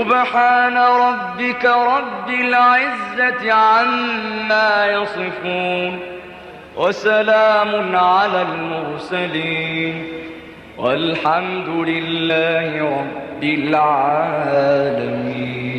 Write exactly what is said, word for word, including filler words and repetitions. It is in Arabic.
سبحان ربك رب العزة عما يصفون وسلام على المرسلين والحمد لله رب العالمين.